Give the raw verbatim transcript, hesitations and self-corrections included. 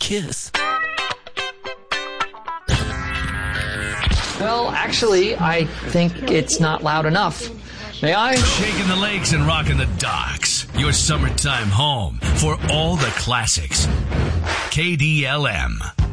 Kiss. Well, actually, I think it's not loud enough. May I? Shaking the lakes and rocking the docks. Your summertime home for all the classics. K D L M.